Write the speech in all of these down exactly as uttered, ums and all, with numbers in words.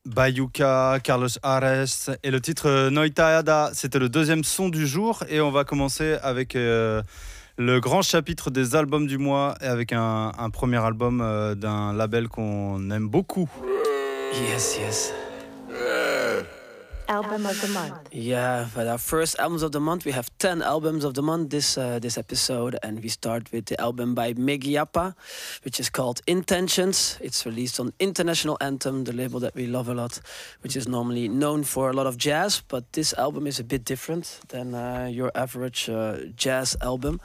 Bayuca, Carlos Ares et le titre euh, Noitaada, c'était le deuxième son du jour et on va commencer avec euh, le grand chapitre des albums du mois et avec un, un premier album euh, d'un label qu'on aime beaucoup. Yes, yes. Album of the month. Yeah, for our first albums of the month, we have ten albums of the month this uh, this episode, and we start with the album by Miggy Yappa, which is called Intentions. It's released on International Anthem, the label that we love a lot, which is normally known for a lot of jazz, but this album is a bit different than uh, your average uh, jazz album.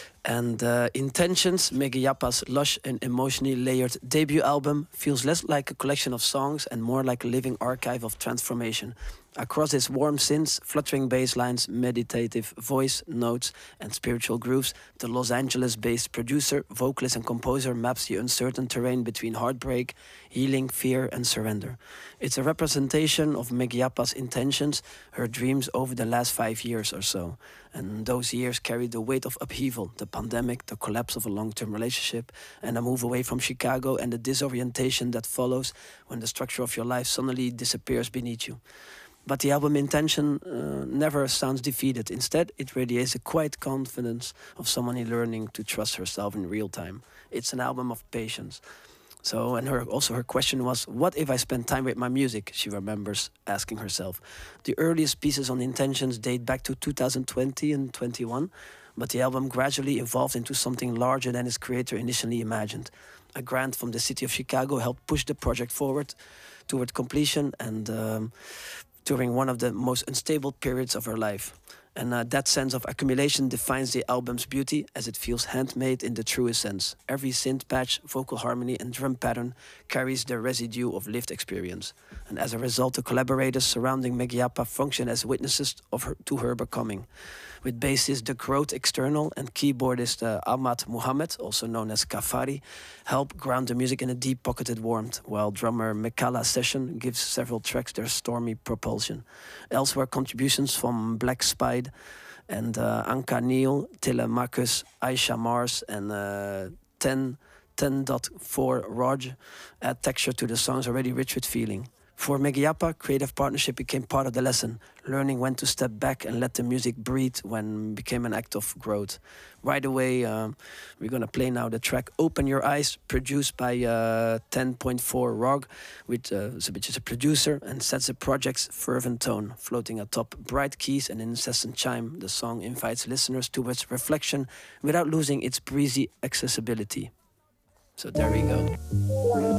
And uh, Intentions, Miggy Yappa's lush and emotionally layered debut album, feels less like a collection of songs and more like a living archive of transformation. Across its warm synths, fluttering bass lines, meditative voice notes, and spiritual grooves, the Los Angeles-based producer, vocalist, and composer maps the uncertain terrain between heartbreak, healing, fear, and surrender. It's a representation of Miggy Yappa's intentions, her dreams over the last five years or so. And those years carried the weight of upheaval, the pandemic, the collapse of a long-term relationship, and a move away from Chicago, and the disorientation that follows when the structure of your life suddenly disappears beneath you. But the album Intention uh, never sounds defeated. Instead, it radiates a quiet confidence of someone learning to trust herself in real time. It's an album of patience. So, and her also her question was, what if I spend time with my music? She remembers asking herself. The earliest pieces on Intentions date back to two thousand twenty and twenty-one, but the album gradually evolved into something larger than its creator initially imagined. A grant from the city of Chicago helped push the project forward toward completion, and um, during one of the most unstable periods of her life. And uh, that sense of accumulation defines the album's beauty, as it feels handmade in the truest sense. Every synth patch, vocal harmony, and drum pattern carries the residue of lived experience. And as a result, the collaborators surrounding Miggy Yappa function as witnesses of her, to her becoming. With bassist The Growth External and keyboardist uh, Ahmad Muhammad, also known as Kafari, help ground the music in a deep-pocketed warmth, while drummer Mekala Session gives several tracks their stormy propulsion. Elsewhere, contributions from Black Spide and uh, Anka Neil, Telemachus, Aisha Mars, and uh, ten point four Raj add texture to the songs already rich with feeling. For Miggy Yappa, creative partnership became part of the lesson, learning when to step back and let the music breathe when became an act of growth. Right away, uh, we're going to play now the track Open Your Eyes, produced by uh, ten point four Rog, which, uh, which is a producer and sets the project's fervent tone. Floating atop bright keys and incessant chime, the song invites listeners towards reflection without losing its breezy accessibility. So there we go.